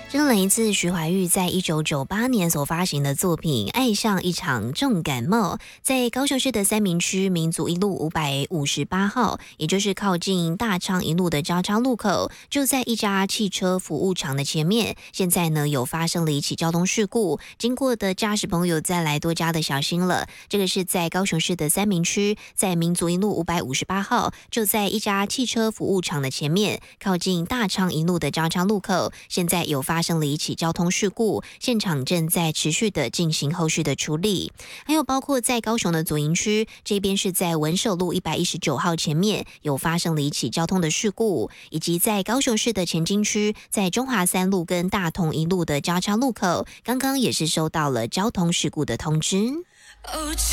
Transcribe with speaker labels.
Speaker 1: 这来自徐怀钰在1998年所发行的作品《爱上一场重感冒》，在高雄市的三民区民族一路558号，也就是靠近大昌一路的交叉路口，就在一家汽车服务厂的前面。现在呢，有发生了一起交通事故，经过的驾驶朋友再来多加的小心了。这个是在高雄市的三民区，在民族一路558号，就在一家汽车服务厂的前面，靠近大昌一路的交叉路口，现在有发生了一起交通事故，现场正在持续的进行后续的处理。还有包括在高雄的左营区，这边是在文守路119号前面有发生了一起交通的事故，以及在高雄市的前金区，在中华三路跟大同一路的交叉路口，刚刚也是收到了交通事故的通知。